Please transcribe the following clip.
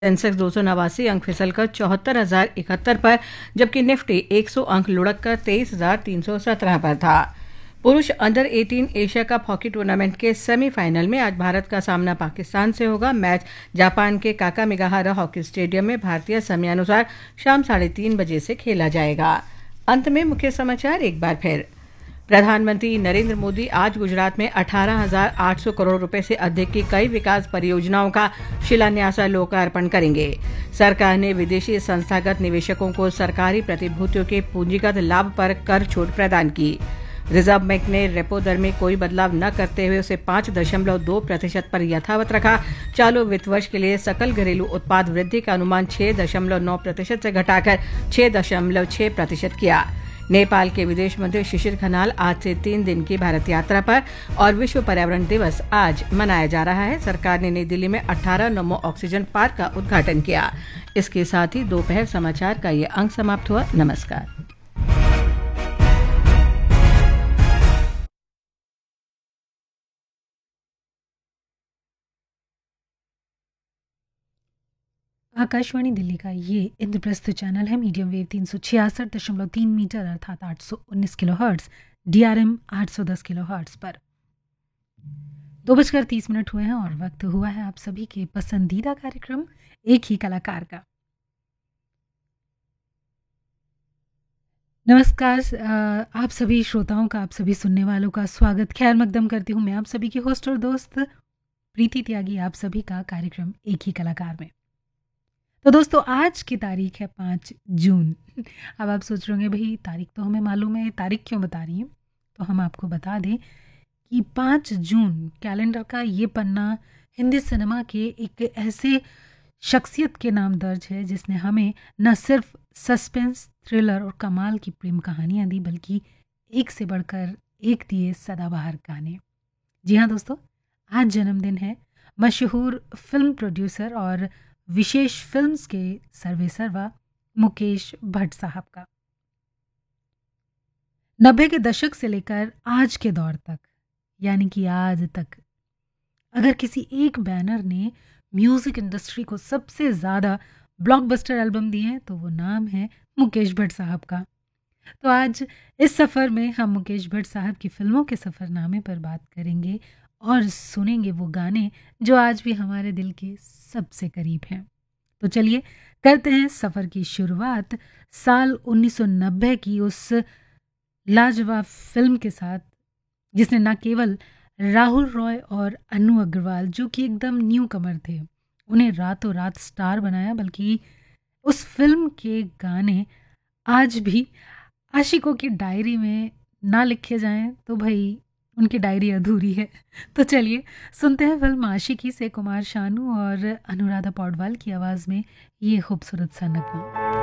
Sensex 289 अंक फिसलकर 74,071 पर, जबकि निफ्टी 100 अंक लुढ़ककर 23,317 पर था। पुरुष under 18 Asia cup hockey tournament के सेमीफाइनल में आज भारत का सामना पाकिस्तान से होगा। मैच जापान के काकामिगाहारा हॉकी स्टेडियम में भारतीय समयानुसार शाम 3:30 बजे से खेला जाएगा। अंत में मुख्य समाचार एक बार फिर। प्रधानमंत्री नरेंद्र मोदी आज गुजरात में 18,800 करोड़ रुपए से अधिक की कई विकास परियोजनाओं का शिलान्यास और लोकार्पण करेंगे। सरकार ने विदेशी संस्थागत निवेशकों को सरकारी प्रतिभूतियों के पूंजीगत लाभ पर कर छूट प्रदान की। रिजर्व बैंक ने रेपो दर में कोई बदलाव न करते हुए उसे 5.2% पर यथावत रखा। चालू वित्त वर्ष के लिए सकल घरेलू उत्पाद वृद्धि का अनुमान 6.9% से घटाकर 6.6% किया। नेपाल के विदेश मंत्री शिशिर खनाल आज से 3 दिन की भारत यात्रा पर और विश्व पर्यावरण दिवस आज मनाया जा रहा है। सरकार ने नई दिल्ली में 18 नमो ऑक्सीजन पार्क का उद्घाटन किया। इसके साथ ही दोपहर समाचार का ये अंक समाप्त हुआ। नमस्कार। आकाशवाणी दिल्ली का ये इंद्रप्रस्थ चैनल है। मीडियम वेव 366.3 मीटर अर्थात 819 किलोहर्ट्ज़, DRM 810 किलोहर्ट्ज़ पर 2:30 हुए हैं और वक्त हुआ है आप सभी के पसंदीदा कार्यक्रम एक ही कलाकार का। नमस्कार आप सभी श्रोताओं का, आप सभी सुनने वालों का स्वागत खैर मकदम करती हूँ मैं आप सभी की होस्ट और दोस्त प्रीति त्यागी, आप सभी का कार्यक्रम एक ही कलाकार में। तो दोस्तों आज की तारीख है 5 जून। अब आप सोच रहे होंगे भाई तारीख तो हमें मालूम है, तारीख क्यों बता रही हैं? तो हम आपको बता दें कि 5 जून कैलेंडर का ये पन्ना हिंदी सिनेमा के एक ऐसे शख्सियत के नाम दर्ज है जिसने हमें न सिर्फ सस्पेंस, थ्रिलर और कमाल की प्रेम कहानियाँ दी, बल्कि एक से बढ़कर एक दिए सदाबहार गाने। जी हाँ दोस्तों, आज जन्मदिन है मशहूर फिल्म प्रोड्यूसर और विशेष फिल्म्स के सर्वेसर्वा मुकेश भट्ट साहब का। 90 के दशक से लेकर आज के दौर तक, यानी कि आज तक, अगर किसी एक बैनर ने म्यूजिक इंडस्ट्री को सबसे ज़्यादा ब्लॉकबस्टर एल्बम दिए हैं तो वो नाम है मुकेश भट्ट साहब का। तो आज इस सफ़र में हम मुकेश भट्ट साहब की फिल्मों के सफ़रनामे पर बात करेंगे और सुनेंगे वो गाने जो आज भी हमारे दिल के सबसे करीब हैं। तो चलिए करते हैं सफ़र की शुरुआत साल 1990 की उस लाजवाब फिल्म के साथ जिसने न केवल राहुल रॉय और अनु अग्रवाल, जो कि एकदम न्यू कमर थे, उन्हें रातों रात स्टार बनाया, बल्कि उस फिल्म के गाने आज भी आशिकों की डायरी में ना लिखे जाएं तो भाई उनकी डायरी अधूरी है। तो चलिए सुनते हैं फिल्म आशिकी से कुमार शानू और अनुराधा पौडवाल की आवाज़ में ये खूबसूरत सा नगमा।